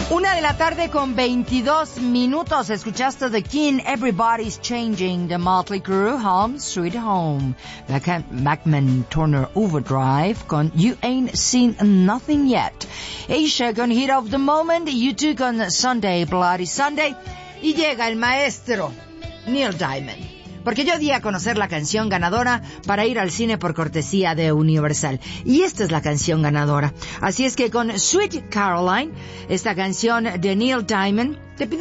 1:22 Escuchaste The King, Everybody's Changing, The Motley Crue, Home Sweet Home, Bachman Turner Overdrive con You Ain't Seen Nothing Yet, Asia con Hit of the Moment, U2 con Sunday, Bloody Sunday, y llega el maestro Neil Diamond. Porque yo di a conocer la canción ganadora para ir al cine por cortesía de Universal. Y esta es la canción ganadora. Así es que con Sweet Caroline, esta canción de Neil Diamond, te pido